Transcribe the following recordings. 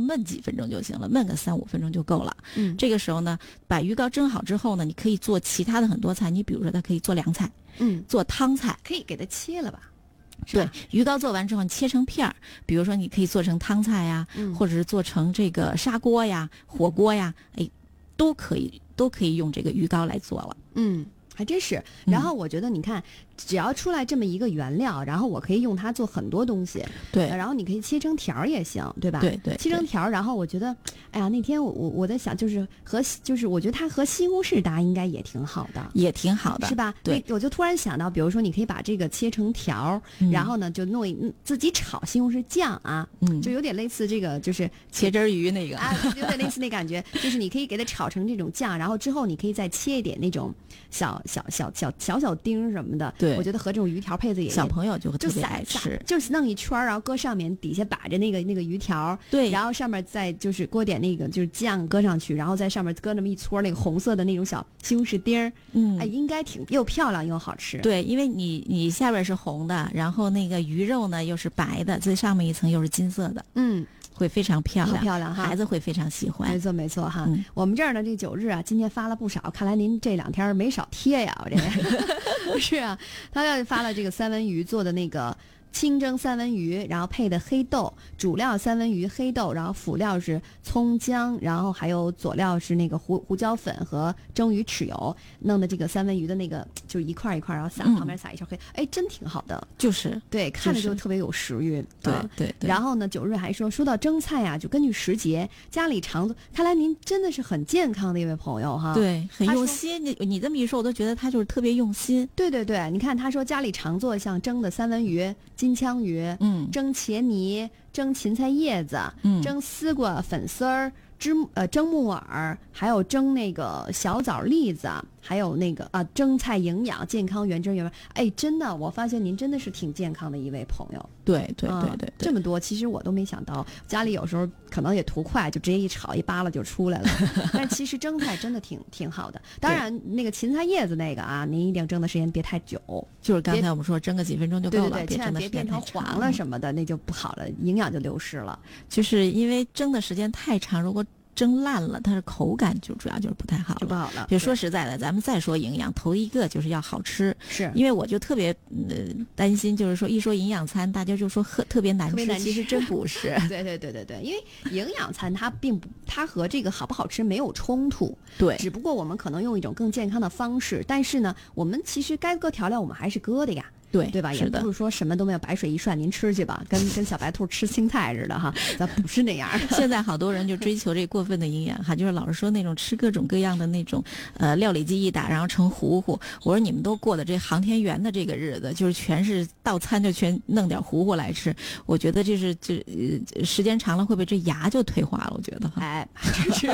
焖几分钟就行了，焖个3-5分钟就够了。这个时候呢，把鱼膏蒸好之后呢，你可以做其他的很多菜，你比如说它可以做凉菜，做汤菜， 可以给它切了吧？ 对，鱼膏做完之后你切成片儿，比如说你可以做成汤菜呀，或者是做成这个砂锅呀、火锅呀，都可以用这个鱼膏来做了。 还真是。然后我觉得你看，只要出来这么一个原料，然后我可以用它做很多东西。 对， 然后你可以切成条也行，对吧？ 对， 切成条。然后我觉得，哎呀，那天我在想，就是我觉得它和西红柿搭应该也挺好的， 也挺好的， 是吧？ 对， 我就突然想到，比如说你可以把这个切成条，然后呢就弄自己炒西红柿酱啊，就有点类似这个就是茄汁鱼那个啊，有点类似那感觉，就是你可以给它炒成这种酱，然后之后你可以再切一点那种小丁什么的。 对， 我觉得和这种鱼条配子小朋友就会特别爱吃， 就是弄一圈，然后搁上面，底下摆着那个鱼条， 对， 然后上面再就是搁点那个就是酱搁上去，然后在上面搁那么一撮那个红色的那种小西红柿丁儿，应该挺又漂亮又好吃。 对，因为你下边是红的，然后那个鱼肉呢又是白的，最上面一层又是金色的，会非常漂亮， 漂亮哈， 孩子会非常喜欢。 没错哈。我们这儿呢，这9日啊，今天发了不少，看来您这2天没少贴呀，我这个是啊，他要发了这个三文鱼做的那个清蒸三文鱼，然后配的黑豆，主料三文鱼黑豆，然后辅料是葱姜，然后还有佐料是那个胡椒粉和蒸鱼豉油，弄的这个三文鱼的那个就一块一块，然后旁边撒一圈黑，真挺好的， 就是对，看着就特别有食欲。 对。 然后呢，9日还说到蒸菜啊，就根据时节，家里常做。看来您真的是很健康的一位朋友哈， 对，很用心。你这么一说，我都觉得他就是特别用心。 对，你看他说家里常做像蒸的三文鱼、金枪鱼，蒸茄泥、蒸芹菜叶子，蒸丝瓜粉丝儿，蒸木耳，还有蒸那个小枣栗子，还有那个蒸菜营养健康原汁原味。真的，我发现您真的是挺健康的一位朋友。 对， 这么多其实我都没想到，家里有时候可能也图快，就直接一炒一扒拉就出来了。但其实蒸菜真的挺好的。当然，那个芹菜叶子那个啊，您一定蒸的时间别太久， 就是刚才我们说蒸个几分钟就够了， 对，千万别变成黄了什么的，那就不好了，营养就流失了。 就是因为蒸的时间太长，如果蒸烂了，它的口感就主要就是不太好了， 就不好了。 就说实在的，咱们再说营养，头一个就是要好吃。 是因为我就特别担心，就是说一说营养餐，大家就说特别难吃，其实真不是。 对，因为营养餐它和这个好不好吃没有冲突， 对， 只不过我们可能用一种更健康的方式，但是呢，我们其实该搁调料我们还是搁的呀。对吧？也不是说什么都没有，白水一涮您吃去吧，跟小白兔吃青菜似的哈，咱不是那样。 现在好多人就追求这过分的营养哈，就是老是说那种吃各种各样的那种料理机一打然后成糊糊。我说你们都过的这航天员的这个日子，就是全是到餐就全弄点糊糊来吃。我觉得这时间长了会不会这牙就退化了？我觉得哈， 真是。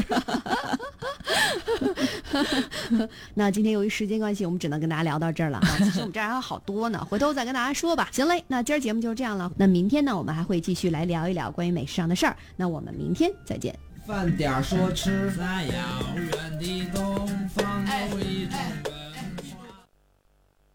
那今天由于时间关系，我们只能跟大家聊到这儿了哈。其实我们这儿还有好多呢，回头再跟大家说吧。行嘞，那今儿节目就是这样了。那明天呢，我们还会继续来聊一聊关于美食上的事儿。那我们明天再见。 饭点说吃，咱遥远的东方有一种。